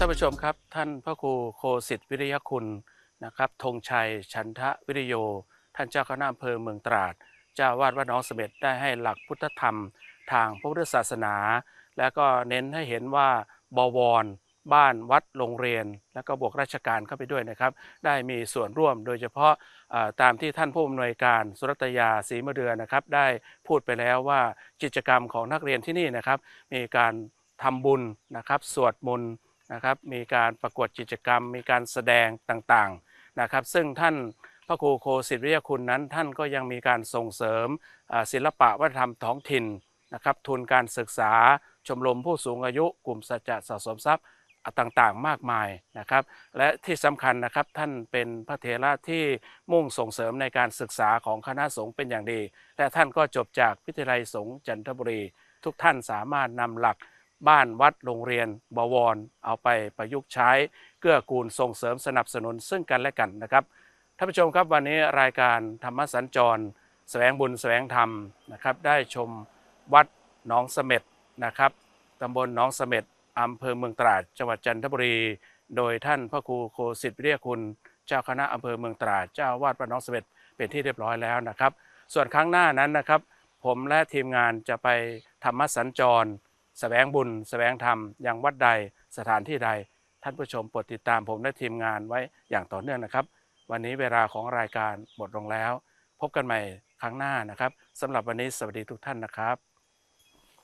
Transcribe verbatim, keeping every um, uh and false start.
ท่านผู้ชมครับท่านพระครูโคสิทธิ์วิริยคุณนะครับธงชัยฉันทะวิริโยท่านเจ้าคณะอำเภอเมืองตราดเจ้าวาดวัดหนองเสม็ดได้ให้หลักพุทธธรรมทางพระพุทธศาสนาและก็เน้นให้เห็นว่าบวรบ้านวัดโรงเรียนและก็บวกราชการเข้าไปด้วยนะครับได้มีส่วนร่วมโดยเฉพาะตามที่ท่านผู้อำนวยการสุรัตยาศรีมะเดือนะครับได้พูดไปแล้วว่ากิจกรรมของนักเรียนที่นี่นะครับมีการทำบุญนะครับสวดมนต์นะครับมีการประกวดกิจกรรมมีการแสดงต่างๆนะครับซึ่งท่านพระครูโคสิทธิ์วิริยคุณนั้นท่านก็ยังมีการส่งเสริมศิลปะวัฒนธรรมท้องถิ่นนะครับทุนการศึกษาชมรมผู้สูงอายุกลุ่มสัจจะสะสมทรัพย์ต่างๆมากมายนะครับและที่สำคัญนะครับท่านเป็นพระเถระที่มุ่งส่งเสริมในการศึกษาของคณะสงฆ์เป็นอย่างดีและท่านก็จบจากวิทยาลัยสงฆ์จันทบุรีทุกท่านสามารถนำหลักบ้านวัดโรงเรียนบวรเอาไปประยุกต์ใช้เกื้อกูลส่งเสริมสนับสนุนซึ่งกันและกันนะครับท่านผู้ชมครับวันนี้รายการธรรมสัญจรแสวงบุญแสวงธรรมนะครับได้ชมวัดหนองเสม็ดนะครับตำบลหนองเสม็ดอำเภอเมืองตราดจังหวัดจันทบุรีโดยท่านพระครูโคสิทธิ์วิริยคุณเจ้าคณะอำเภอเมืองตราดเจ้าวาดวัดหนองเสม็ดเป็นที่เรียบร้อยแล้วนะครับส่วนครั้งหน้านั้นนะครับผมและทีมงานจะไปธรรมสัญจรแสวงบุญแสวงธรรมยังวัดใดสถานที่ใดท่านผู้ชมโปรดติดตามผมและทีมงานไว้อย่างต่อเนื่องนะครับวันนี้เวลาของรายการหมดลงแล้วพบกันใหม่ครั้งหน้านะครับสำหรับวันนี้สวัสดีทุกท่านนะครับ